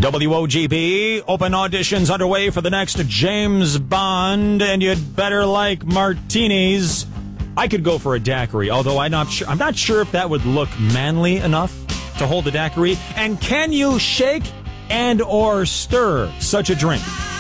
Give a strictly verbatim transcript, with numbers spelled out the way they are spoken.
W O G B, open auditions underway for the next James Bond, and you'd better like martinis. I could go for a daiquiri, although I'm not sure, I'm not sure if that would look manly enough to hold a daiquiri. And can you shake and or stir such a drink?